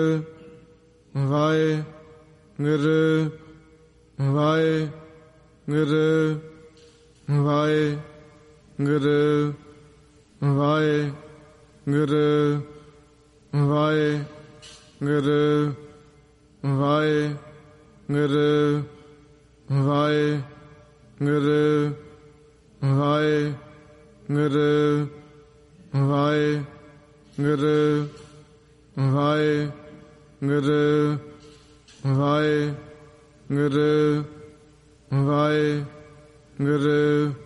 Waheguru Waheguru Waheguru Waheguru Waheguru Waheguru Waheguru Waheguru Waheguru Waheguru Waheguru Waheguru